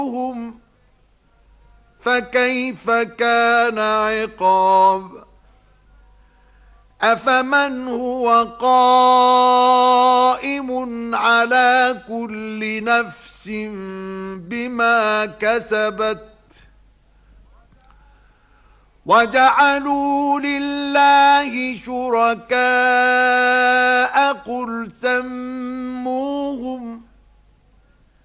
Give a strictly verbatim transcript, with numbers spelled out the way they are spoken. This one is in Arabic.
فكيف كان عقاب أفمن هو قائم على كل نفس بما كسبت وجعلوا لله شركاء قل سموا